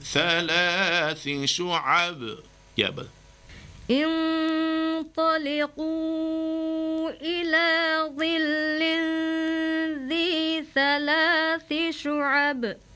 ثلاث شعب. يا بل انطلقوا إلى ظل ذي ثلاث شعب